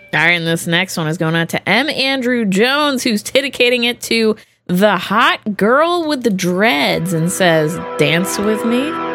All right, and this next one is going out to M. Andrew Jones, who's dedicating it to the hot girl with the dreads and says, "Dance with me."